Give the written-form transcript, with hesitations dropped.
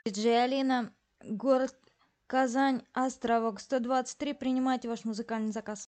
Диджей Алина, город Казань, Островок 123. Принимайте ваш музыкальный заказ.